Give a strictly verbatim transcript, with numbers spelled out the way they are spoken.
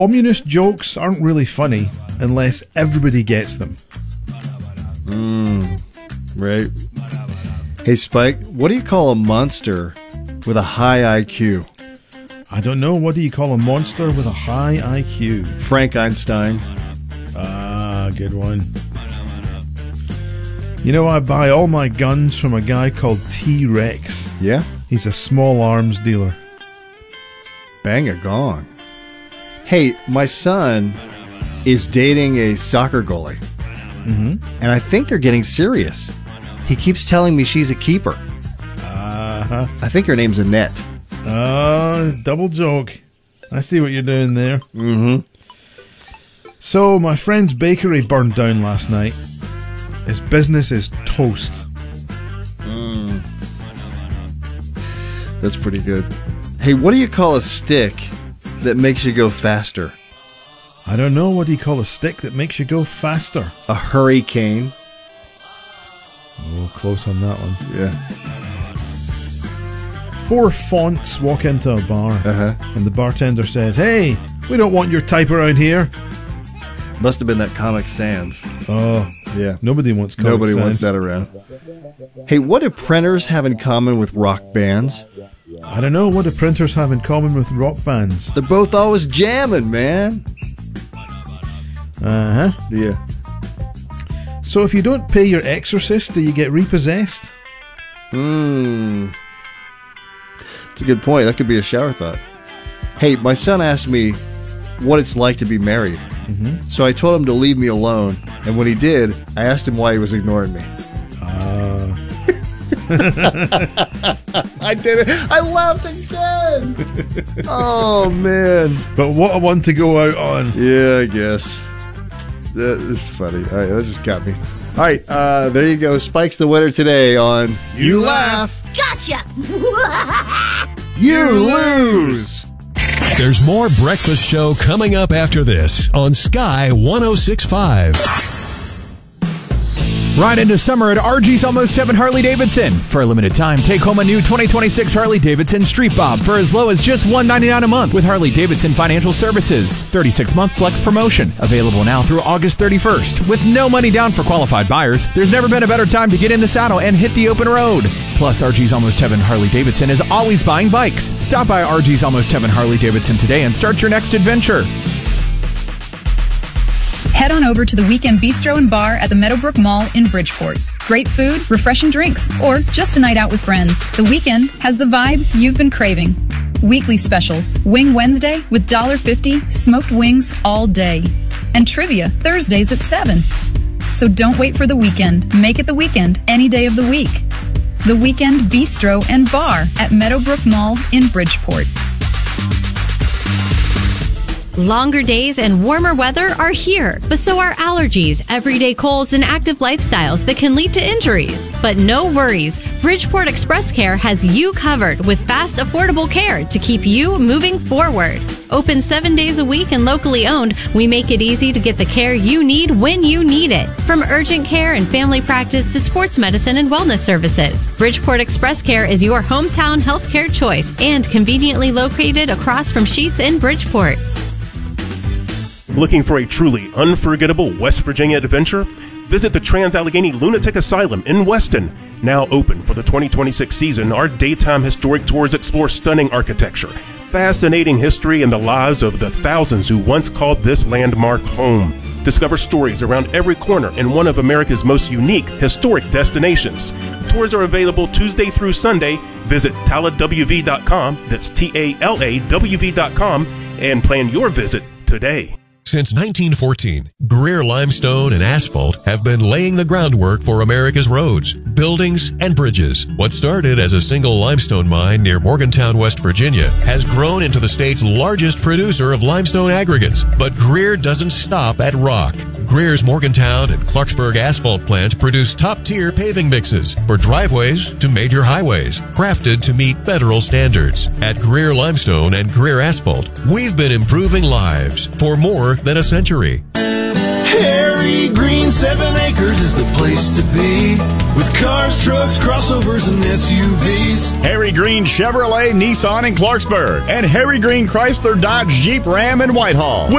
Communist jokes aren't really funny unless everybody gets them. Mmm, right. Hey, Spike, what do you call a monster with a high I Q? I don't know. What do you call a monster with a high I Q? Frank Einstein. Ah, good one. You know, I buy all my guns from a guy called T-Rex. Yeah? He's a small arms dealer. Bang a gong. Hey, my son is dating a soccer goalie. Mm-hmm. And I think they're getting serious. He keeps telling me she's a keeper. Uh-huh. I think her name's Annette. Oh, double joke. I see what you're doing there. Mm-hmm. So, my friend's bakery burned down last night. His business is toast. Mm. That's pretty good. Hey, what do you call a stick that makes you go faster? I don't know. What do you call a stick that makes you go faster? A hurricane. Oh, close on that one. Yeah. Four fonts walk into a bar, Uh-huh. and the bartender says, "Hey, we don't want your type around here." Must have been that Comic Sans. Oh, yeah. Nobody wants Comic Nobody Sans. wants that around. Hey, what do printers have in common with rock bands? I don't know. What do printers have in common with rock bands? They're both always jamming, man. Uh-huh. Yeah. So if you don't pay your exorcist, do you get repossessed? Hmm. That's a good point. That could be a shower thought. Hey, my son asked me what it's like to be married. Mm-hmm. So I told him to leave me alone. And when he did, I asked him why he was ignoring me. Uh. I did it. I laughed again. Oh, man. But what a one to go out on. Yeah, I guess. That is funny. All right, that just got me. All right, uh, there you go. Spike's the winner today on You Laugh. Gotcha! You Lose. There's more Breakfast Show coming up after this on Sky one oh six point five. Right into summer at R G's Almost Heaven Harley Davidson. For a limited time, take home a new twenty twenty-six Harley Davidson Street Bob for as low as just one hundred ninety-nine dollars a month with Harley Davidson Financial Services. thirty-six month flex promotion. Available now through August thirty-first. With no money down for qualified buyers, there's never been a better time to get in the saddle and hit the open road. Plus, R G's Almost Heaven Harley Davidson is always buying bikes. Stop by R G's Almost Heaven Harley Davidson today and start your next adventure. Head on over to the Weekend Bistro and Bar at the Meadowbrook Mall in Bridgeport. Great food, refreshing drinks, or just a night out with friends. The Weekend has the vibe you've been craving. Weekly specials. Wing Wednesday with one dollar fifty, smoked wings all day. And trivia Thursdays at seven. So don't wait for the weekend. Make it the weekend any day of the week. The Weekend Bistro and Bar at Meadowbrook Mall in Bridgeport. Longer days and warmer weather are here, but so are allergies, everyday colds, and active lifestyles that can lead to injuries. But no worries, Bridgeport Express Care has you covered with fast, affordable care to keep you moving forward. Open seven days a week and locally owned, we make it easy to get the care you need when you need it. From urgent care and family practice to sports medicine and wellness services, Bridgeport Express Care is your hometown healthcare choice and conveniently located across from Sheetz in Bridgeport. Looking for a truly unforgettable West Virginia adventure? Visit the Trans-Allegheny Lunatic Asylum in Weston. Now open for the twenty twenty-six season, our daytime historic tours explore stunning architecture, fascinating history, and the lives of the thousands who once called this landmark home. Discover stories around every corner in one of America's most unique historic destinations. Tours are available Tuesday through Sunday. Visit tala w v dot com, that's T A L A W V dot com, and plan your visit today. Since nineteen fourteen, Greer Limestone and Asphalt have been laying the groundwork for America's roads, buildings, and bridges. What started as a single limestone mine near Morgantown, West Virginia, has grown into the state's largest producer of limestone aggregates. But Greer doesn't stop at rock. Greer's Morgantown and Clarksburg asphalt plants produce top-tier paving mixes for driveways to major highways, crafted to meet federal standards. At Greer Limestone and Greer Asphalt, we've been improving lives for more than a century. Here Harry Green, seven acres is the place to be. With cars, trucks, crossovers, and S U Vs. Harry Green Chevrolet, Nissan in Clarksburg. And Harry Green Chrysler, Dodge, Jeep, Ram in Whitehall.